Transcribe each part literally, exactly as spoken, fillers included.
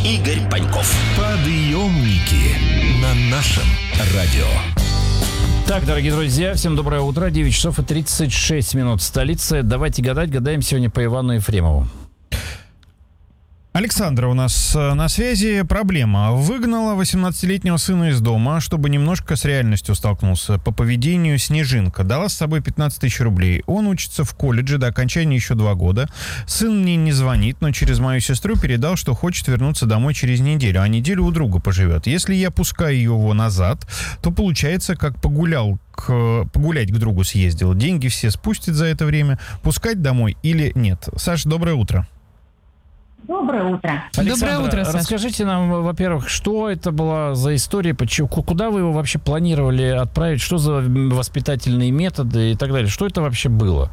Игорь Паньков. Подъемники на нашем радио. Так, дорогие друзья, всем доброе утро. девять часов и тридцать шесть минут в столице. Давайте гадать. Гадаем сегодня по Ивану Ефремову. Александра у нас на связи. Проблема. Выгнала восемнадцатилетнего сына из дома, чтобы немножко с реальностью столкнулся. По поведению снежинка. Дала с собой пятнадцать тысяч рублей. Он учится в колледже, до окончания еще два года. Сын мне не звонит, но через мою сестру передал, что хочет вернуться домой через неделю, а неделю у друга поживет. Если я пускаю его назад, то получается, как погулял к, погулять к другу съездил. Деньги все спустит за это время. Пускать домой или нет? Саша, доброе утро. Доброе утро. Александра, Доброе утро, Саша. Расскажите нам, во-первых, что это была за история, почему, куда вы его вообще планировали отправить, что за воспитательные методы и так далее? Что это вообще было?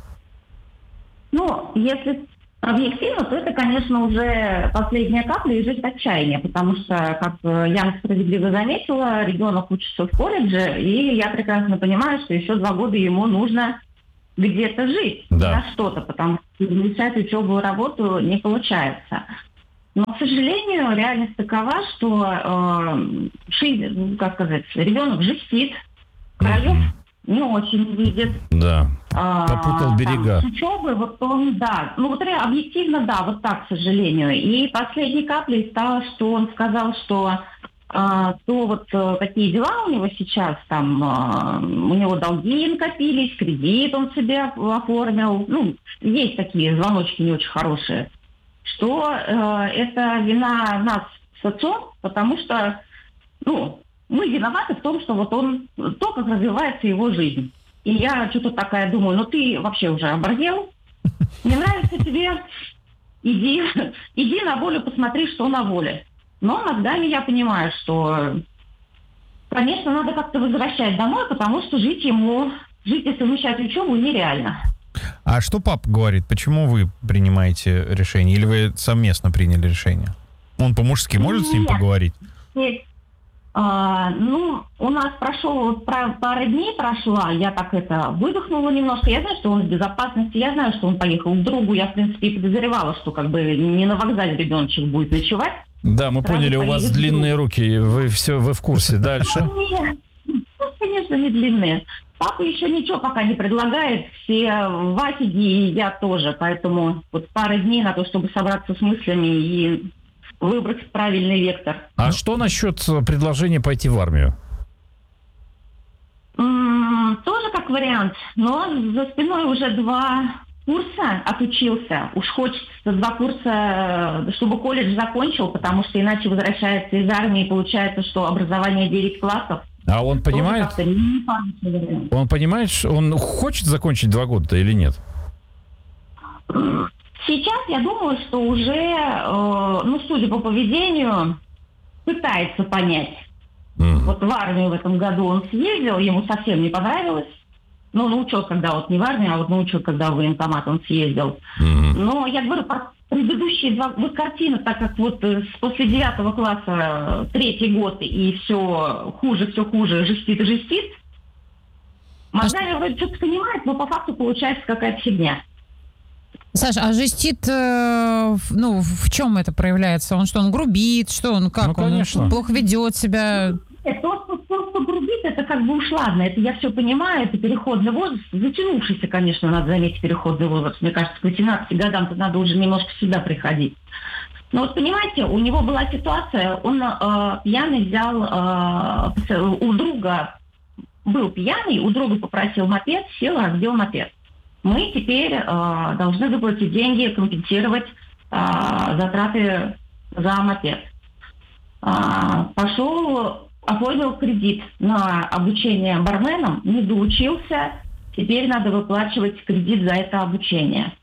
Ну, если объективно, то это, конечно, уже последняя капля и жизнь отчаяния, потому что, как Яна справедливо заметила, ребенок учится в колледже, и я прекрасно понимаю, что еще два года ему нужно где-то жить, да. на что-то, потому что замечать учебу и работу не получается. Но, к сожалению, реальность такова, что э, ши, как сказать, ребенок жестит, краев не очень видит. Да, попутал а, берега. Там, с учебы, вот он, да, ну вот объективно, да, вот так, к сожалению. И последней каплей стало, что он сказал, что а, то вот а, какие дела у него сейчас, там, а, у него долги накопились, кредит он себе оформил, ну, есть такие звоночки не очень хорошие, что а, это вина нас с отцом, потому что, ну, мы виноваты в том, что вот он, то, как развивается его жизнь. И я что-то такая думаю, ну ты вообще уже оборзел, не нравится тебе, иди, иди на волю, посмотри, что на воле. Но ногами я понимаю, что, конечно, надо как-то возвращать домой, потому что жить ему, жить и совмещать учебу нереально. А что папа говорит? Почему вы принимаете решение? Или вы совместно приняли решение? Он по-мужски может Нет. с ним поговорить? Нет. А, ну, у нас прошел, пара дней прошла, я так это выдохнула немножко. Я знаю, что он в безопасности, я знаю, что он поехал к другу. Я, в принципе, и подозревала, что как бы не на вокзале ребеночек будет ночевать. Да, мы Сразу поняли, у вас длинные руки, вы все, вы в курсе. Дальше? Нет, конечно, не длинные. Папа еще ничего пока не предлагает, все в афиге, и я тоже. Поэтому вот пара дней на то, чтобы собраться с мыслями и выбрать правильный вектор. А что насчет предложения пойти в армию? М-м, тоже как вариант, но за спиной уже два курса отучился. Уж хочется два курса, чтобы колледж закончил, потому что иначе возвращается из армии, и получается, что образование девять классов. А он понимает? Он понимает, что он хочет закончить два года или нет? Сейчас я думаю, что уже, э, ну, судя по поведению, пытается понять. Mm. Вот в армию в этом году он съездил, ему совсем не понравилось. Ну, на учет, когда вот не в армии, а вот на учет, когда в военкомат он съездил. Mm. Но я говорю, предыдущие два... Вот картина, так как вот после девятого класса третий год и все хуже, все хуже, жестит и жестит. Мозгами а вроде что-то понимает, но по факту получается какая-то фигня. Саша, а жестит, э, ну, в чем это проявляется? Он что, он грубит? Что он, как? Ну, конечно. Он плохо ведет себя? Нет, то, что, то, что грубит, это как бы уж ладно. Это я все понимаю, это переходный возраст. Затянувшийся, конечно, надо заметить, переходный возраст. Мне кажется, к восемнадцати годам-то надо уже немножко в себя приходить. Но вот понимаете, у него была ситуация, он э, пьяный взял, э, у друга был пьяный, у друга попросил мопед, сел, разбил мопед. Мы теперь э, должны выплатить деньги, компенсировать э, затраты за мопед. Э, пошел, оформил кредит на обучение барменом, не доучился, теперь надо выплачивать кредит за это обучение.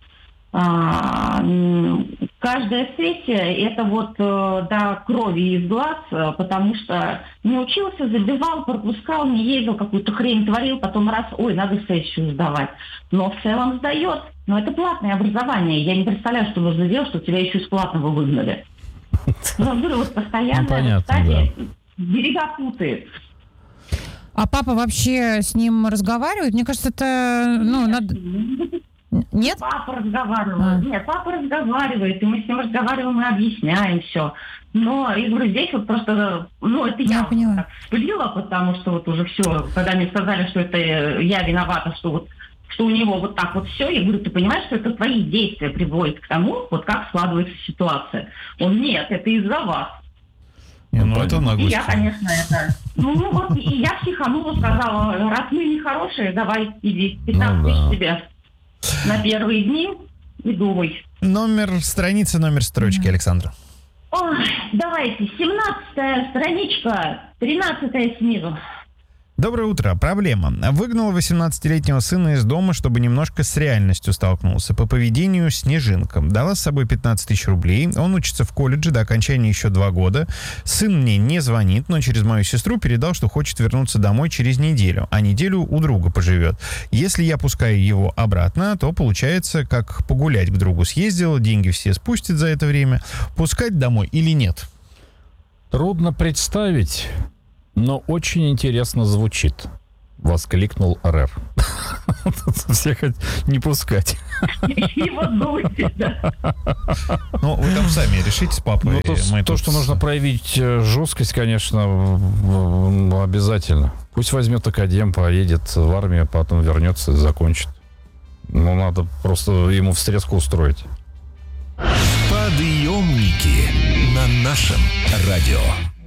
Э, каждая сессия это вот э, до крови из глаз, э, потому что не учился, забивал, пропускал, не ездил, какую-то хрень творил, потом раз, ой, надо сессию сдавать. Но в целом сдает. Но это платное образование. Я не представляю, что нужно делать, что тебя еще из платного выгнали. Но говорю, вот постоянно стадия берега путает. А папа вообще с ним разговаривает? Мне кажется, это, ну, надо... Нет? Папа разговаривает. А. Нет, папа разговаривает, и мы с ним разговариваем и объясняем все. Но, я говорю, здесь вот просто, ну, это я, Я поняла. так вспылила, потому что вот уже все, когда мне сказали, что это я виновата, что вот что у него вот так вот все, я говорю, ты понимаешь, что это твои действия приводят к тому, вот как складывается ситуация. Он, нет, это из-за вас. Не, ну, это И наглость. я, конечно, это... Ну, ну вот, и я психанула, сказала, раз мы не хорошие, давай, иди, пятнадцать Ну, да. тысяч тебе на первые дни и думай. Номер страницы, номер строчки, Александра. Ой, давайте, семнадцатая страничка, тринадцатая снизу. Доброе утро. Проблема. Выгнала восемнадцатилетнего сына из дома, чтобы немножко с реальностью столкнулся. По поведению снежинка. Дала с собой пятнадцать тысяч рублей. Он учится в колледже до окончания еще два года. Сын мне не звонит, но через мою сестру передал, что хочет вернуться домой через неделю. А неделю у друга поживет. Если я пускаю его обратно, то получается, как погулять к другу съездил, деньги все спустит за это время. Пускать домой или нет? Трудно представить, но очень интересно звучит. Воскликнул РР. Всех не пускать. Его дуйте, да. Ну, вы там сами решите с папой. Ну, то, Мы то тут что с- нужно проявить э, жесткость, конечно, в- в- обязательно. Пусть возьмет академ, поедет в армию, потом вернется и закончит. Ну, надо просто ему встряску устроить. Подъемники на нашем радио.